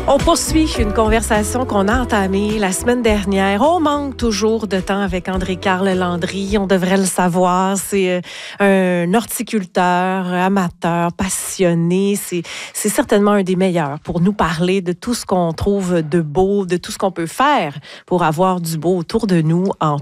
On poursuit une conversation qu'on a entamée la semaine dernière. On manque toujours de temps avec André-Carl Landry. On devrait le savoir. C'est un horticulteur, amateur, passionné. C'est certainement un des meilleurs pour nous parler de tout ce qu'on trouve de beau, de tout ce qu'on peut faire pour avoir du beau autour de nous en